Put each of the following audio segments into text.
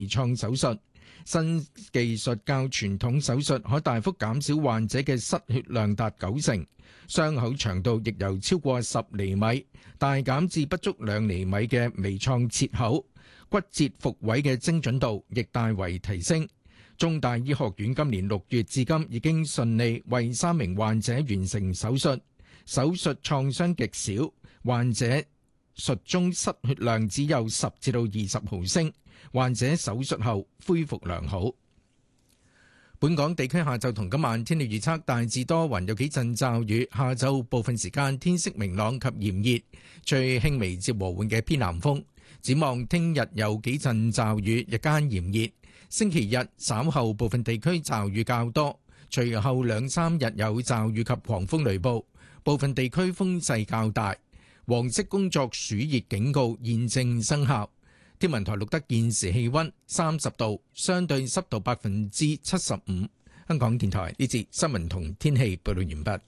微創手術。新技術較傳統手術可大幅減少患者嘅失血量達90%，傷口長度亦由超過10厘米大減至不足2厘米嘅微創切口，骨折復位嘅精準度亦大為提升。中大醫學院今年6月至今已經順利為3名患者完成手術，手術創傷極少，患者術中失血量只有10至20毫升。患者手術後恢復良好。本港地區下晝同今晚天氣預測大致多雲，有幾陣驟雨。下晝部分時間天色明朗及炎熱，最輕微至和緩嘅偏南風。展望聽日有幾陣驟雨，日間炎熱。星期日稍後部分地區驟雨較多，隨後2-3日有驟雨及狂風雷暴，部分地區風勢較大。黃色工作暑熱警告現正生效。天文台錄得現時氣溫30度，相對濕度75%。香港電台呢節新聞同天氣報道完畢。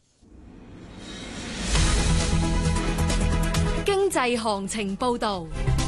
經濟行情報道。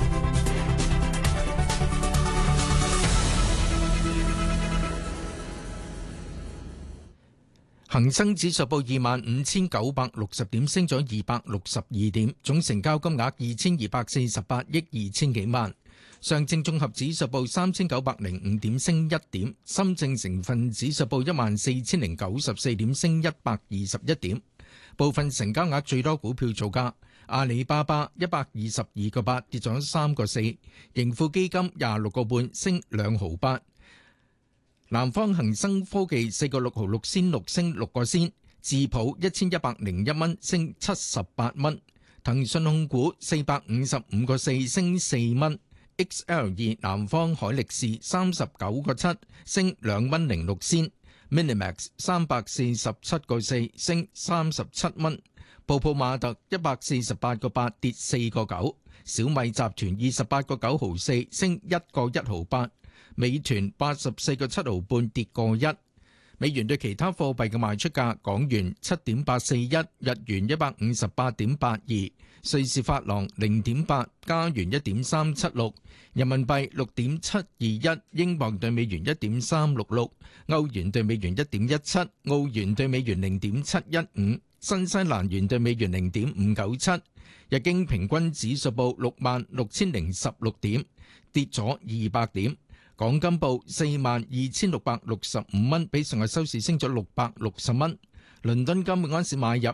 恒生指數報25,960點，升咗262點，總成交金額2248億2000幾萬。上證綜合指數報3905點，升1點。深證成分指數報14094點，升121點。部分成交額最多股票造價：阿里巴巴122個8，跌咗3個4；盈富基金26個半，升2毫8；南方恒生科技4個6毫6仙6，升6個仙；智普1101蚊，升78蚊；騰訊控股455個4，升4蚊。XL2 南方海力士39個7，升2蚊06仙。Minimax 347個4，升37蚊。泡泡瑪特148個8，跌4個9。小米集團28個9毫4，升1個1毫8。美團84個7毫半，跌個1。美元對其他貨幣嘅賣出價：港元7.841，日元158.82，瑞士法郎0.8，加元1.376，人民幣6.721，英鎊對美元1.366，歐元對美元1.17，澳元對美元0.715，新西蘭元對美元0.597。日經平均指數報66,016點，跌咗200點。港金報42,665蚊，比上日收市升咗660蚊。倫敦金每盎司買入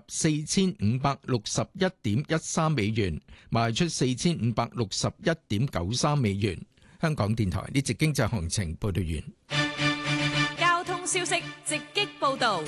4,561.13美元，賣出4,561.93美元。香港電台呢節經濟行情報道完。 交通消息直擊報道。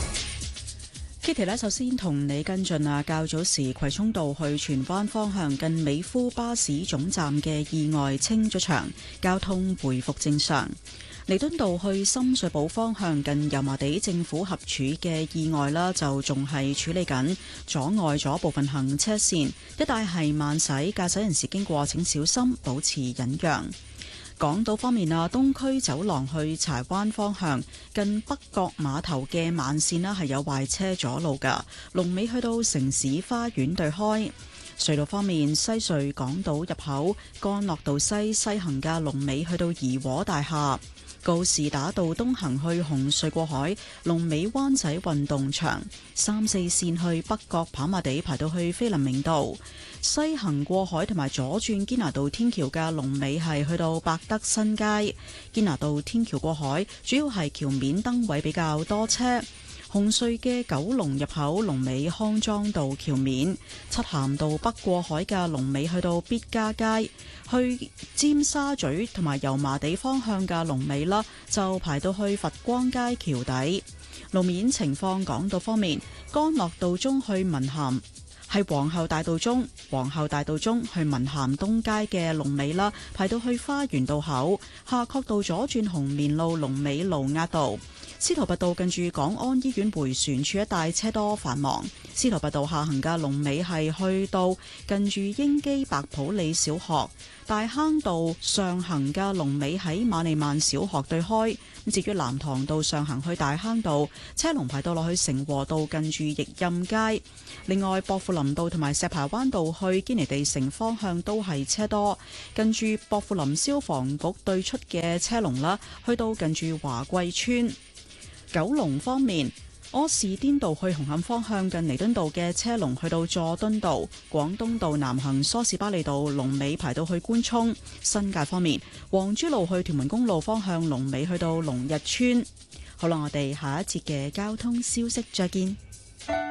Kitty 呢，首先同你跟進較早時葵涌道去荃灣方向近美孚巴士總站嘅意外清咗場，交通回復正常。彌敦道去深水埗方向近油麻地政府合署嘅意外啦，就仲係處理緊，阻礙咗部分行車線，一帶係慢駛，駕駛人士經過請小心，保持忍讓。港島方面東區走廊去柴灣方向近北角碼頭嘅慢線係有壞車阻路㗎，龍尾去到城市花園對開。隧道方面，西隧港島入口干諾道西行嘅龍尾去到怡和大廈。告士打道東行去紅隧過海，龍尾灣仔運動場；3、4線去北角跑馬地排到去菲林明道。西行過海同埋左轉堅拿道天橋嘅龍尾係去到百德新街。堅拿道天橋過海主要係橋面燈位比較多車。紅隧嘅九龍入口龍尾康莊道橋面，漆咸道北過海嘅龍尾去到必嘉街，去尖沙咀同埋油麻地方向嘅龍尾啦，就排到去佛光街橋底。路面情況，港島方面，干諾道中去文咸係皇后大道中去文咸東街嘅龍尾啦，排到去花園道口。夏慤道左轉紅棉路龍尾盧押道。司徒拔道近住港安醫院迴旋處一帶車多繁忙。司徒拔道下行嘅龍尾係去到近住英基白普理小學。大坑道上行嘅龍尾喺馬利曼小學對開。至於南塘道上行去大坑道，車龍排到落去成和道近住逸蔭街。另外，薄扶林林道同埋石排灣道去堅尼地城方向都係車多，近住薄扶林消防局對出嘅車龍啦，去到近住華貴村。九龍方面，柯士甸道去紅磡方向近彌敦道嘅車龍去到佐敦道，廣東道南行梳士巴利道龍尾排到去官涌。新界方面，黃珠路去屯門公路方向龍尾去到龍日村。好啦，我哋下一節嘅交通消息再見。